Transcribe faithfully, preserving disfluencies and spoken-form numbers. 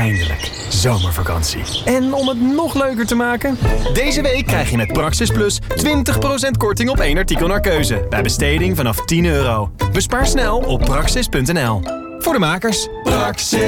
Eindelijk, zomervakantie. En om het nog leuker te maken... Deze week krijg je met Praxis Plus twintig procent korting op één artikel naar keuze. Bij besteding vanaf tien euro. Bespaar snel op praxis punt n l. Voor de makers. Praxis.